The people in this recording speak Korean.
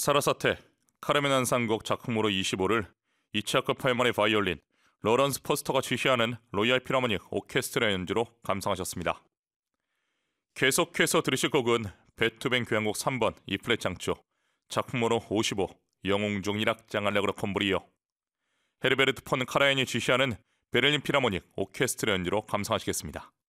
사라사테, 카르멘 한상곡 작품으로 25를 이치아크 팔만의 바이올린, 로런스 포스터가 지휘하는 로얄 필하모닉 오케스트라 연주로 감상하셨습니다. 계속해서 들으실 곡은 베토벤 교향곡 3번 E플랫 장조, 작품으로 55, 영웅중 1악장 알레그로 콤브리오, 헤르베르트 폰 카라얀이 지휘하는 베를린 필하모닉 오케스트라 연주로 감상하시겠습니다.